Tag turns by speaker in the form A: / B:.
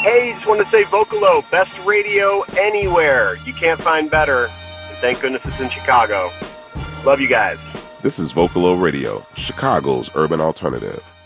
A: Hey, just want to say Vocalo, best radio anywhere. You can't find better. And thank goodness it's in Chicago. Love you guys.
B: This is Vocalo Radio, Chicago's urban alternative.